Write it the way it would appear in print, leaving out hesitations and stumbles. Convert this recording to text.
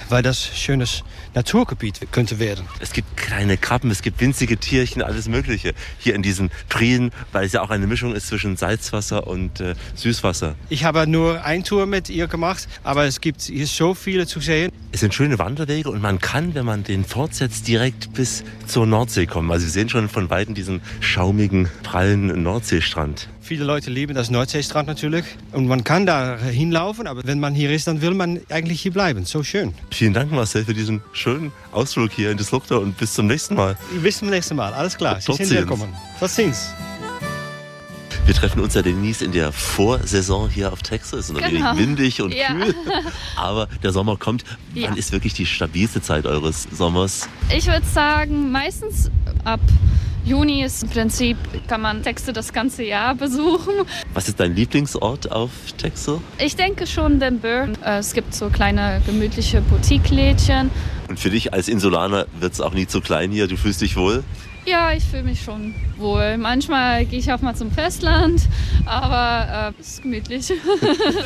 weil das schönes Naturgebiet könnte werden. Es gibt kleine Krabben, es gibt winzige Tierchen, alles Mögliche hier in diesen Prien, weil es ja auch eine Mischung ist zwischen Salzwasser und Süßwasser. Ich habe nur eine Tour mit ihr gemacht, aber es gibt hier so viele zu sehen. Es sind schöne Wanderwege und man kann, wenn man den fortsetzt, direkt bis zur Nordsee kommen. Also wir sehen schon von Weitem diesen schaumigen, prallen Nordseestrand. Viele Leute lieben das Nordseestrand natürlich und man kann da hinlaufen, aber wenn man hier ist, dann will man eigentlich hier bleiben. So schön. Vielen Dank, Marcel, für diesen schönen Ausflug hier in das Lugda und bis zum nächsten Mal. Bis zum nächsten Mal, alles klar. Sie sind willkommen. Tot ziens. Wir treffen uns ja Denise in der Vorsaison hier auf Texel. Es ist natürlich windig und kühl, aber der Sommer kommt. Wann ist wirklich die stabilste Zeit eures Sommers? Ich würde sagen, meistens ab Juni ist im Prinzip, kann man Texel das ganze Jahr besuchen. Was ist dein Lieblingsort auf Texel? Ich denke schon den Burn. Es gibt so kleine gemütliche Boutique-Lädchen. Und für dich als Insulaner wird es auch nie zu klein hier? Du fühlst dich wohl? Ja, ich fühle mich schon wohl. Manchmal gehe ich auch mal zum Festland, aber es ist gemütlich.